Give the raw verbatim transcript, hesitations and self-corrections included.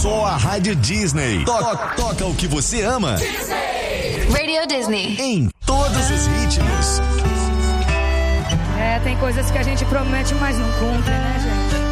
Só a Rádio Disney. To- toca o que você ama. Disney. Radio Disney. Em todos os ritmos. É, tem coisas que a gente promete, mas não cumpre, né, gente?